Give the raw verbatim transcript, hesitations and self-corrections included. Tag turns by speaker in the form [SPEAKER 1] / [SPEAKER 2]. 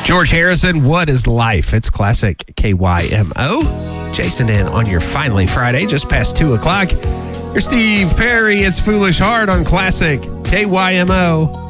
[SPEAKER 1] George Harrison, What is Life? It's classic K Y M O. Jason in on your Finally Friday, just past two o'clock. You're Steve Perry. It's Foolish Heart on classic K Y M O.